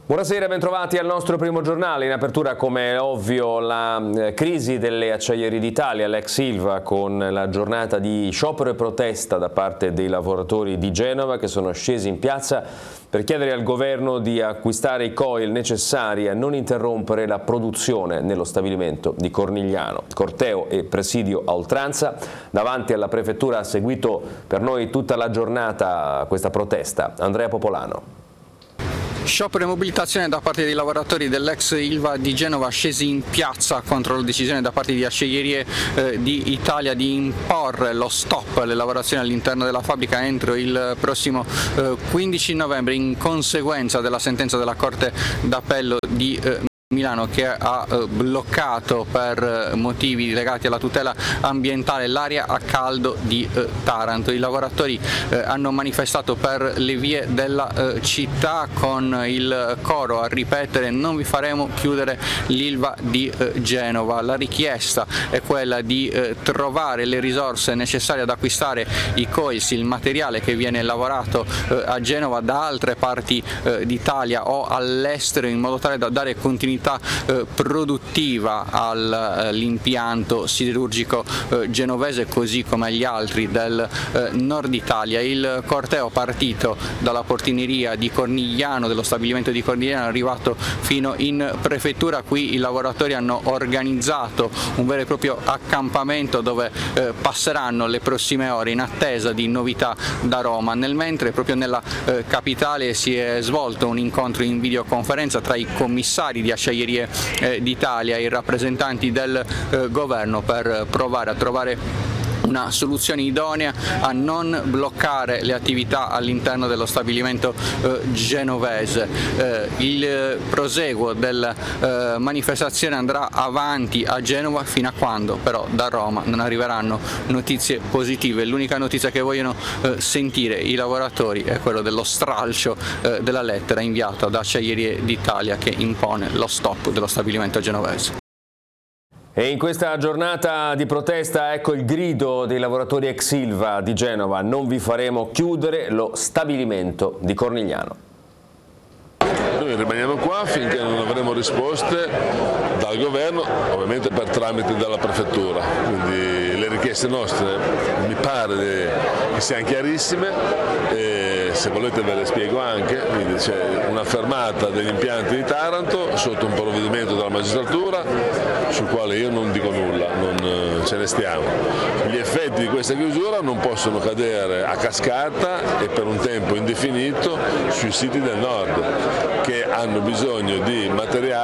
Buonasera, bentrovati al nostro primo giornale. In apertura, come è ovvio, la crisi delle Acciaierie d'Italia, l'ex Ilva, con la giornata di sciopero e protesta da parte dei lavoratori di Genova che sono scesi in piazza per chiedere al governo di acquistare i coil necessari a non interrompere la produzione nello stabilimento di Cornigliano. Corteo e presidio a oltranza. Davanti alla prefettura ha seguito per noi tutta la giornata questa protesta. Andrea Popolano. Sciopero e mobilitazione da parte dei lavoratori dell'ex Ilva di Genova scesi in piazza contro la decisione da parte di Acciaierie di Italia di imporre lo stop alle lavorazioni all'interno della fabbrica entro il prossimo 15 novembre in conseguenza della sentenza della Corte d'Appello di Milano che ha bloccato per motivi legati alla tutela ambientale l'area a caldo di Taranto. I lavoratori hanno manifestato per le vie della città con il coro a ripetere: non vi faremo chiudere l'Ilva di Genova. La richiesta è quella di trovare le risorse necessarie ad acquistare i coils, il materiale che viene lavorato a Genova da altre parti d'Italia o all'estero, in modo tale da dare continuità produttiva all'impianto siderurgico genovese così come agli altri del nord Italia. Il corteo partito dalla portineria di Cornigliano, dello stabilimento di Cornigliano, è arrivato fino in prefettura. Qui i lavoratori hanno organizzato un vero e proprio accampamento dove passeranno le prossime ore in attesa di novità da Roma. Nel mentre proprio nella capitale si è svolto un incontro in videoconferenza tra i commissari di Acciaierie d'Italia e i rappresentanti del governo per provare a trovare una soluzione idonea a non bloccare le attività all'interno dello stabilimento genovese. Il proseguo della manifestazione andrà avanti a Genova fino a quando però da Roma non arriveranno notizie positive. L'unica notizia che vogliono sentire i lavoratori è quello dello stralcio della lettera inviata da Acciaierie d'Italia che impone lo stop dello stabilimento genovese. E in questa giornata di protesta ecco il grido dei lavoratori ex Ilva di Genova: non vi faremo chiudere lo stabilimento di Cornigliano. Noi rimaniamo qua finché non avremo risposte dal governo, ovviamente per tramite della prefettura, quindi le richieste nostre mi pare che siano chiarissime e se volete ve le spiego anche. Quindi c'è una fermata degli impianti di Taranto sotto un provvedimento della magistratura sul quale io non dico nulla, non ce ne stiamo. Gli effetti di questa chiusura non possono cadere a cascata e per un tempo indefinito sui siti del nord che hanno bisogno di materiale